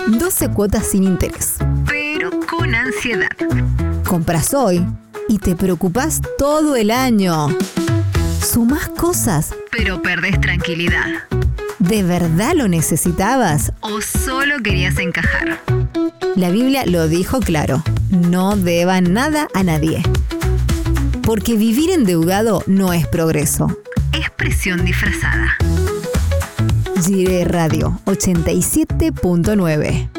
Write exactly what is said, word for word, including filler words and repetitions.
doce cuotas sin interés. Pero con ansiedad. Compras hoy y te preocupás todo el año. Sumás cosas, pero perdés tranquilidad. ¿De verdad lo necesitabas? ¿O solo querías encajar? La Biblia lo dijo claro. No deban nada a nadie. Porque vivir endeudado no es progreso. Es presión disfrazada. Gire Radio ochenta y siete punto nueve.